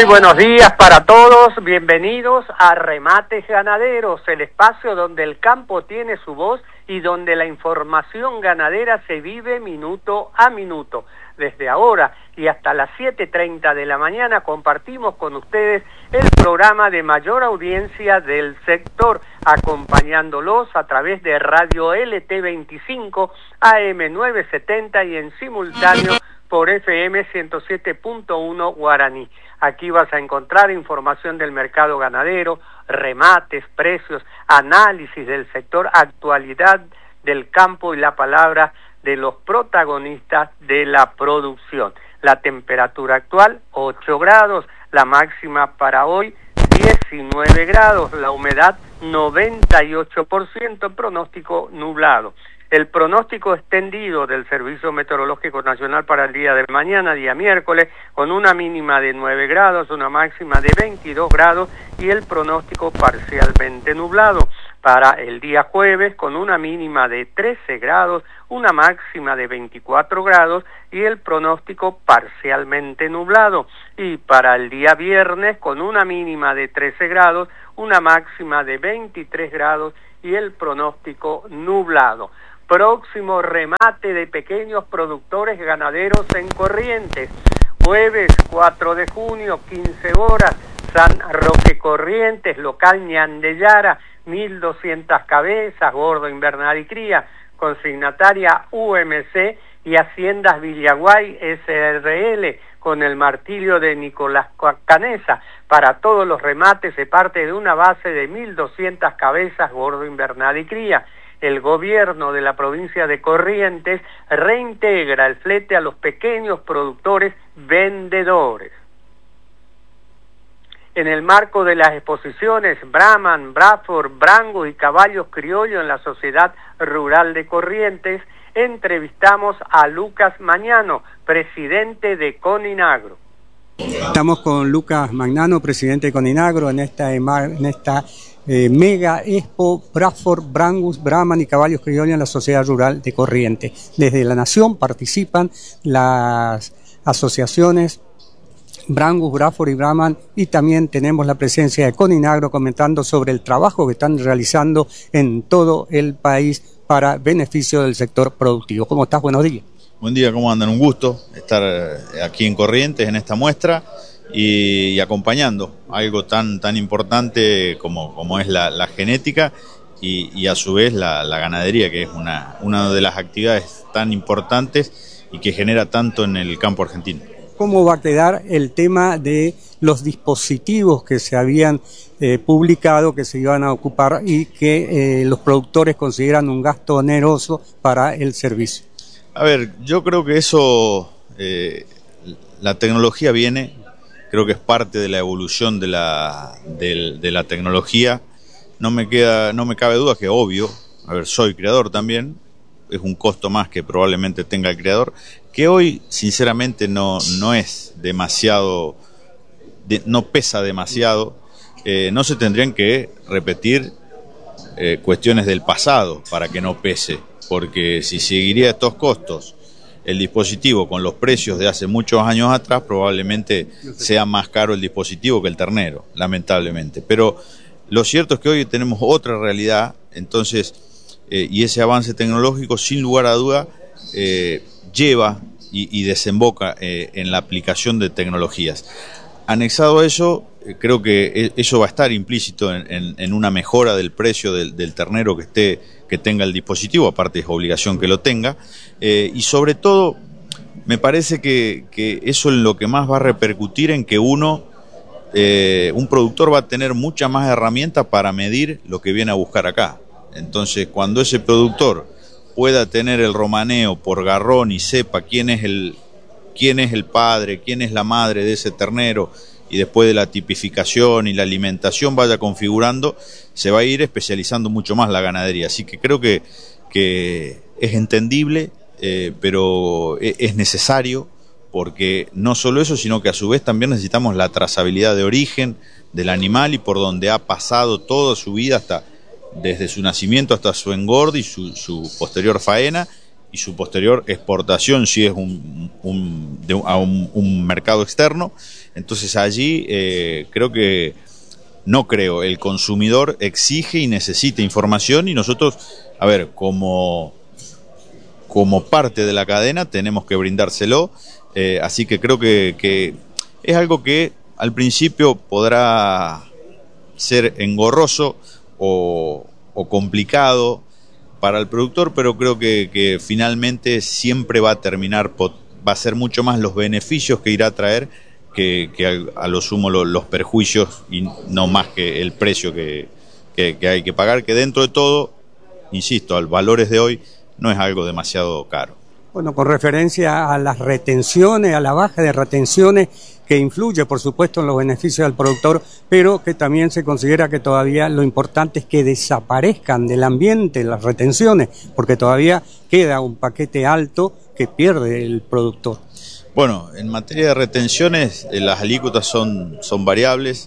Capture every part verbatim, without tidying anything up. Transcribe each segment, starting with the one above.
Muy buenos días para todos, bienvenidos a Remates Ganaderos, el espacio donde el campo tiene su voz y donde la información ganadera se vive minuto a minuto. Desde ahora y hasta las siete treinta de la mañana compartimos con ustedes el programa de mayor audiencia del sector, acompañándolos a través de Radio L T veinticinco, A M novecientos setenta y en simultáneo por F M ciento siete punto uno Guaraní. Aquí vas a encontrar información del mercado ganadero, remates, precios, análisis del sector, actualidad del campo y la palabra de los protagonistas de la producción. La temperatura actual, ocho grados, la máxima para hoy, diecinueve grados, la humedad, noventa y ocho por ciento, pronóstico nublado. El pronóstico extendido del Servicio Meteorológico Nacional para el día de mañana, día miércoles, con una mínima de nueve grados, una máxima de veintidós grados y el pronóstico parcialmente nublado. Para el día jueves, con una mínima de trece grados, una máxima de veinticuatro grados y el pronóstico parcialmente nublado. Y para el día viernes, con una mínima de trece grados, una máxima de veintitrés grados y el pronóstico nublado. Próximo remate de pequeños productores ganaderos en Corrientes, jueves cuatro de junio, quince horas, San Roque Corrientes, local Ñandellara, mil doscientas cabezas, gordo invernal y cría, consignataria U M C y Haciendas Villaguay S R L, con el martillo de Nicolás Canesa. Para todos los remates se parte de una base de mil doscientas cabezas, gordo invernal y cría. El gobierno de la provincia de Corrientes reintegra el flete a los pequeños productores vendedores. En el marco de las exposiciones Brahman, Braford, Brangus y Caballos Criollos en la Sociedad Rural de Corrientes, entrevistamos a Lucas Magnano, presidente de Coninagro. Estamos con Lucas Magnano, presidente de Coninagro, en esta, en esta eh, mega expo Braford, Brangus, Brahman y Caballos Criollos en la Sociedad Rural de Corrientes. Desde la Nación participan las asociaciones Brangus, Braford y Brahman, y también tenemos la presencia de Coninagro comentando sobre el trabajo que están realizando en todo el país para beneficio del sector productivo. ¿Cómo estás? Buenos días. Buen día, ¿cómo andan? Un gusto estar aquí en Corrientes en esta muestra y, y acompañando algo tan tan importante como, como es la, la genética y, y a su vez la, la ganadería, que es una, una de las actividades tan importantes y que genera tanto en el campo argentino. ¿Cómo va a quedar el tema de los dispositivos que se habían eh, publicado, que se iban a ocupar y que eh, los productores consideran un gasto oneroso para el servicio? A ver, yo creo que eso, eh, la tecnología viene, creo que es parte de la evolución de la, de, de la tecnología. No me queda, no me cabe duda que obvio, a ver, soy creador también, es un costo más que probablemente tenga el creador, que hoy sinceramente no, no es demasiado, de, no pesa demasiado, eh, no se tendrían que repetir eh, cuestiones del pasado para que no pese, porque si seguiría estos costos el dispositivo con los precios de hace muchos años atrás, probablemente sea más caro el dispositivo que el ternero, lamentablemente. Pero lo cierto es que hoy tenemos otra realidad, entonces, eh, y ese avance tecnológico, sin lugar a duda, eh, lleva y, y desemboca eh, en la aplicación de tecnologías. Anexado a eso, eh, creo que eso va a estar implícito en, en, en una mejora del precio del, del ternero que esté que tenga el dispositivo, aparte es obligación que lo tenga, eh, y sobre todo me parece que, que eso es lo que más va a repercutir en que uno, eh, un productor va a tener muchas más herramientas para medir lo que viene a buscar acá. Entonces, cuando ese productor pueda tener el romaneo por garrón y sepa quién es el, quién es el padre, quién es la madre de ese ternero, y después de la tipificación y la alimentación vaya configurando, se va a ir especializando mucho más la ganadería. Así que creo que, que es entendible, eh, pero es necesario, porque no solo eso, sino que a su vez también necesitamos la trazabilidad de origen del animal y por donde ha pasado toda su vida, hasta desde su nacimiento hasta su engorde y su, su posterior faena, y su posterior exportación si es un, un, de, a un, un mercado externo. Entonces allí eh, creo que, no creo, el consumidor exige y necesita información y nosotros, a ver, como, como parte de la cadena tenemos que brindárselo, eh, así que creo que, que es algo que al principio podrá ser engorroso o, o complicado para el productor, pero creo que, que finalmente siempre va a terminar, va a ser mucho más los beneficios que irá a traer que, que a, a lo sumo lo, los perjuicios y no más que el precio que, que, que hay que pagar, que dentro de todo, insisto, al valores de hoy no es algo demasiado caro. Bueno, con referencia a las retenciones, a la baja de retenciones, que influye, por supuesto, en los beneficios del productor, pero que también se considera que todavía lo importante es que desaparezcan del ambiente las retenciones, porque todavía queda un paquete alto que pierde el productor. Bueno, en materia de retenciones, eh, las alícuotas son, son variables,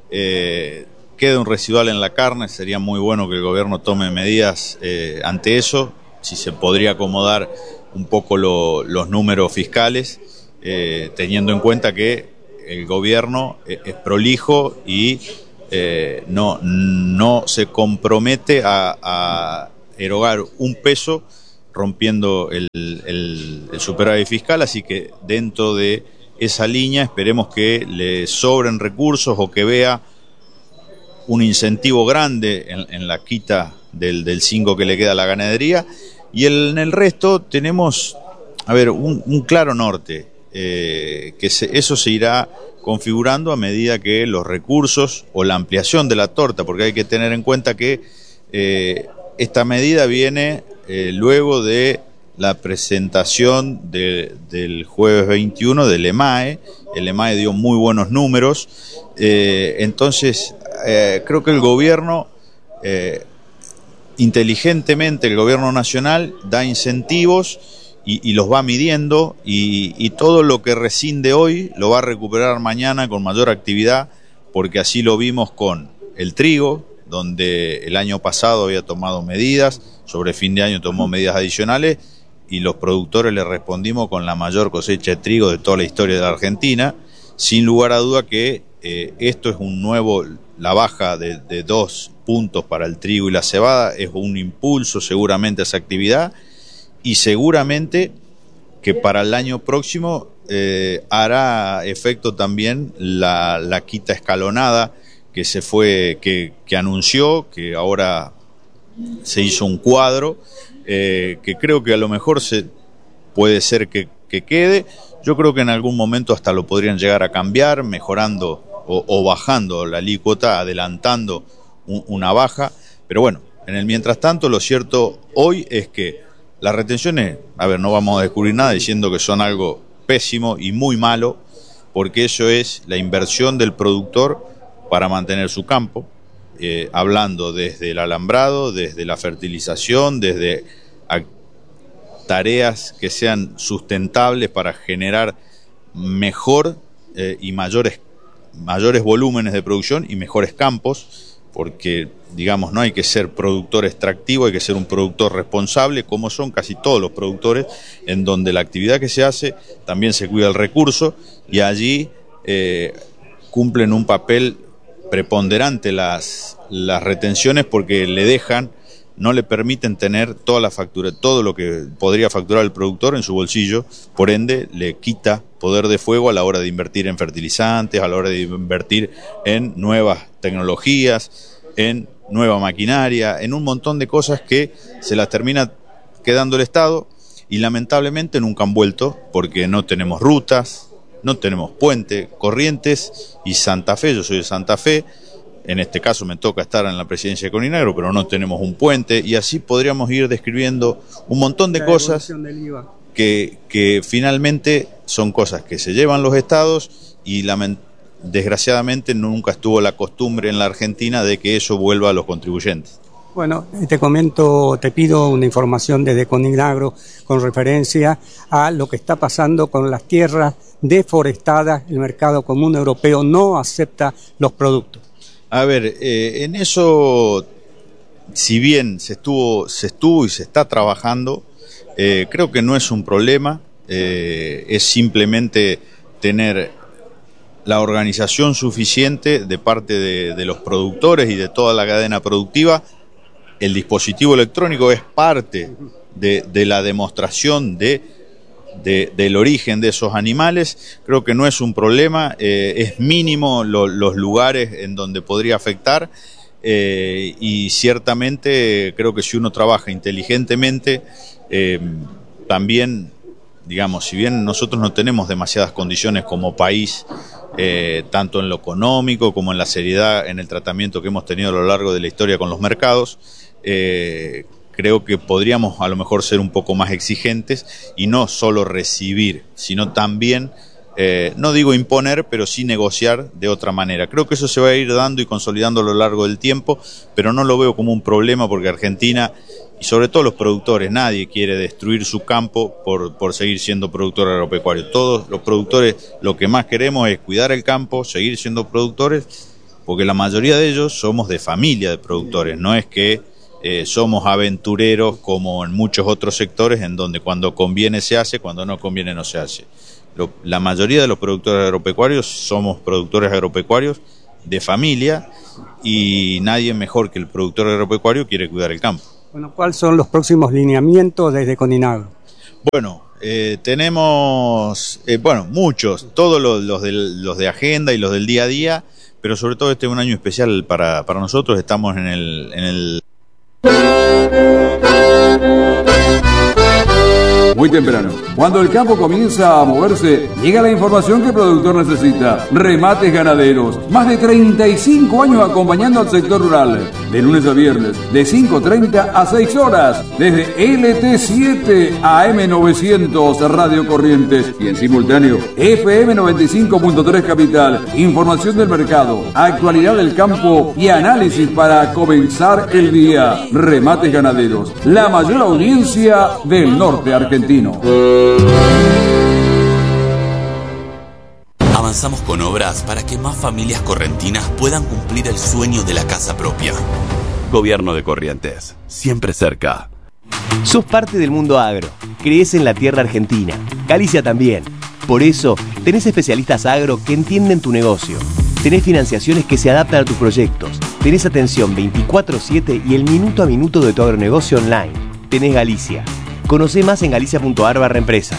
eh, queda un residual en la carne, sería muy bueno que el gobierno tome medidas eh, ante eso, si se podría acomodar un poco lo, los números fiscales, eh, teniendo en cuenta que el gobierno es, es prolijo y eh, no, no se compromete a, a erogar un peso rompiendo el, el, el superávit fiscal, así que dentro de esa línea esperemos que le sobren recursos o que vea un incentivo grande en, en la quita del, del cinco que le queda a la ganadería. Y el, en el resto tenemos, a ver, un, un claro norte, eh, que se, eso se irá configurando a medida que los recursos o la ampliación de la torta, porque hay que tener en cuenta que eh, esta medida viene eh, luego de la presentación de, del jueves veintiuno del EMAE. El EMAE dio muy buenos números, eh, entonces eh, creo que el gobierno... Eh, inteligentemente el gobierno nacional da incentivos y, y los va midiendo y, y todo lo que rescinde hoy lo va a recuperar mañana con mayor actividad, porque así lo vimos con el trigo, donde el año pasado había tomado medidas, sobre fin de año tomó medidas adicionales y los productores le respondimos con la mayor cosecha de trigo de toda la historia de la Argentina, sin lugar a duda que eh, esto es un nuevo, la baja de, de dos puntos para el trigo y la cebada es un impulso seguramente a esa actividad y seguramente que para el año próximo eh, hará efecto también la, la quita escalonada que se fue, que, que anunció, que ahora se hizo un cuadro, eh, que creo que a lo mejor se puede ser que, que quede. Yo creo que en algún momento hasta lo podrían llegar a cambiar, mejorando o, o bajando la alícuota, adelantando un, una baja, pero bueno, en el mientras tanto lo cierto hoy es que las retenciones, a ver, no vamos a descubrir nada diciendo que son algo pésimo y muy malo, porque eso es la inversión del productor para mantener su campo, eh, hablando desde el alambrado, desde la fertilización, desde tareas que sean sustentables para generar mejor eh, y mayores, mayores volúmenes de producción y mejores campos, porque digamos no hay que ser productor extractivo, hay que ser un productor responsable, como son casi todos los productores, en donde la actividad que se hace también se cuida el recurso y allí eh, cumplen un papel preponderante las, las retenciones porque le dejan, no le permiten tener toda la factura, todo lo que podría facturar el productor en su bolsillo, por ende le quita poder de fuego a la hora de invertir en fertilizantes, a la hora de invertir en nuevas tecnologías, en nueva maquinaria, en un montón de cosas que se las termina quedando el Estado y lamentablemente nunca han vuelto porque no tenemos rutas, no tenemos puente, Corrientes y Santa Fe, yo soy de Santa Fe, en este caso me toca estar en la presidencia de Coninagro, pero no tenemos un puente y así podríamos ir describiendo un montón de cosas que, que finalmente son cosas que se llevan los estados y lament- desgraciadamente nunca estuvo la costumbre en la Argentina de que eso vuelva a los contribuyentes. Bueno, te comento, te pido una información desde Coninagro con referencia a lo que está pasando con las tierras deforestadas. El mercado común europeo no acepta los productos. A ver, eh, en eso, si bien se estuvo, se estuvo y se está trabajando, Eh, creo que no es un problema, eh, es simplemente tener la organización suficiente de parte de, de los productores y de toda la cadena productiva. El dispositivo electrónico es parte de, de la demostración de, de, del origen de esos animales. Creo que no es un problema, eh, es mínimo lo, los lugares en donde podría afectar, eh, y ciertamente creo que si uno trabaja inteligentemente, eh, también, digamos, si bien nosotros no tenemos demasiadas condiciones como país, eh, tanto en lo económico como en la seriedad en el tratamiento que hemos tenido a lo largo de la historia con los mercados, eh, creo que podríamos a lo mejor ser un poco más exigentes y no solo recibir, sino también, eh, no digo imponer, pero sí negociar de otra manera. Creo que eso se va a ir dando y consolidando a lo largo del tiempo, pero no lo veo como un problema porque Argentina, y sobre todo los productores, nadie quiere destruir su campo por, por seguir siendo productor agropecuario. Todos los productores lo que más queremos es cuidar el campo, seguir siendo productores, porque la mayoría de ellos somos de familia de productores, no es que eh, somos aventureros como en muchos otros sectores en donde cuando conviene se hace, cuando no conviene no se hace. Lo, la mayoría de los productores agropecuarios somos productores agropecuarios de familia y nadie mejor que el productor agropecuario quiere cuidar el campo. Bueno, ¿cuáles son los próximos lineamientos desde Coninagro? Bueno, eh, tenemos, eh, bueno, muchos, todos los, los, del, los de agenda y los del día a día, pero sobre todo este es un año especial para, para nosotros, estamos en el... En el... Muy temprano, cuando el campo comienza a moverse, llega la información que el productor necesita. Remates Ganaderos, más de treinta y cinco años acompañando al sector rural, de lunes a viernes, de cinco treinta a seis horas, desde L T siete A M novecientos Radio Corrientes y en simultáneo F M noventa y cinco punto tres Capital. Información del mercado, actualidad del campo y análisis para comenzar el día. Remates Ganaderos, la mayor audiencia del norte argentino. Avanzamos con obras para que más familias correntinas puedan cumplir el sueño de la casa propia. Gobierno de Corrientes, siempre cerca. Sos parte del mundo agro, crees en la tierra argentina, Galicia también. Por eso, tenés especialistas agro que entienden tu negocio. Tenés financiaciones que se adaptan a tus proyectos. Tenés atención veinticuatro siete y el minuto a minuto de tu agronegocio online. Tenés Galicia. Conocé más en galicia punto ar barra empresas.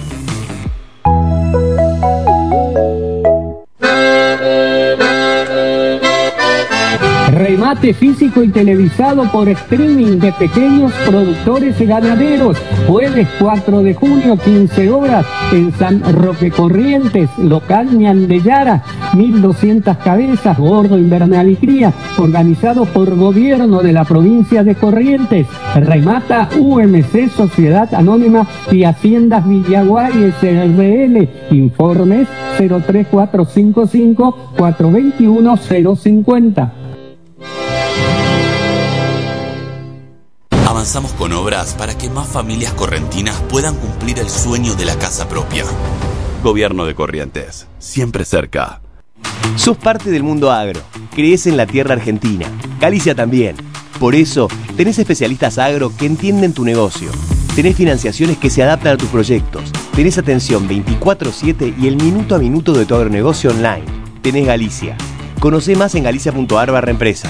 Remate físico y televisado por streaming de pequeños productores ganaderos. Jueves cuatro de junio, quince horas, en San Roque Corrientes, local Ñandeyara, mil doscientas cabezas, gordo, invernal y cría, organizado por gobierno de la provincia de Corrientes. Remata U M C, Sociedad Anónima y Haciendas Villaguay S R L. Informes cero tres cuatro cinco cinco, cuatro dos uno, cero cinco cero. Avanzamos con obras para que más familias correntinas puedan cumplir el sueño de la casa propia. Gobierno de Corrientes, siempre cerca. Sos parte del mundo agro, crees en la tierra argentina, Galicia también. Por eso, tenés especialistas agro que entienden tu negocio. Tenés financiaciones que se adaptan a tus proyectos. Tenés atención veinticuatro siete y el minuto a minuto de tu agronegocio online. Tenés Galicia. Conocé más en galicia punto ar barra empresas.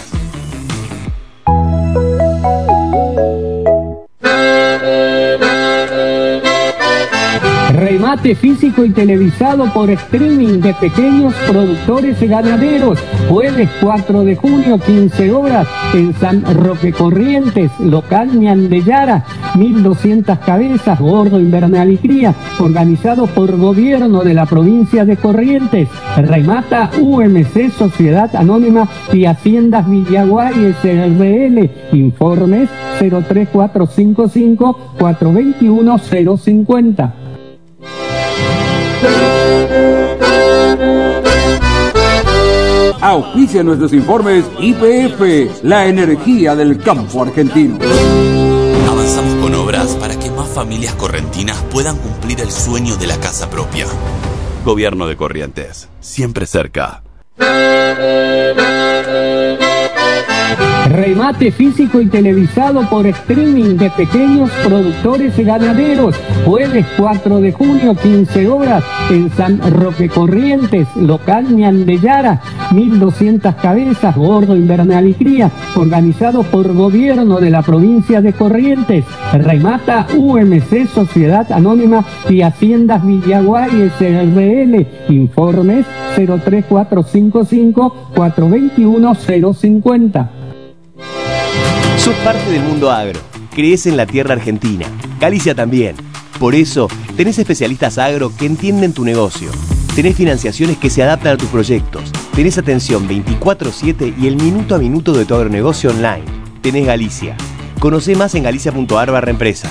Remate físico y televisado por streaming de pequeños productores ganaderos. Jueves cuatro de junio, quince horas, en San Roque Corrientes, local Ñandeyara, mil doscientas cabezas, gordo, invernal y cría, organizado por gobierno de la provincia de Corrientes. Remata U M C, Sociedad Anónima y Haciendas Villaguay S R L. Informes cero tres cuatro cinco cinco, cuatro dos uno, cero cinco cero. Auspicia nuestros informes Y P F, la energía del campo argentino. Avanzamos con obras para que más familias correntinas puedan cumplir el sueño de la casa propia. Gobierno de Corrientes, siempre cerca. Remate físico y televisado por streaming de pequeños productores ganaderos. Jueves cuatro de junio, quince horas, en San Roque Corrientes, local Ñandellara, mil doscientas cabezas, gordo, invernal y cría, organizado por gobierno de la provincia de Corrientes. Remata U M C, Sociedad Anónima y Haciendas Villaguay S R L. Informes cero tres cuatro cinco cinco, cuatro dos uno, cero cinco cero. Sos parte del mundo agro. Crees en la tierra argentina. Galicia también. Por eso, tenés especialistas agro que entienden tu negocio. Tenés financiaciones que se adaptan a tus proyectos. Tenés atención veinticuatro siete y el minuto a minuto de tu agronegocio online. Tenés Galicia. Conocé más en galicia punto ar barra empresas.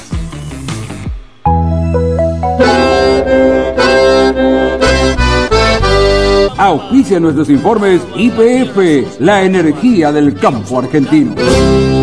Auspicia nuestros informes Y P F, la energía del campo argentino.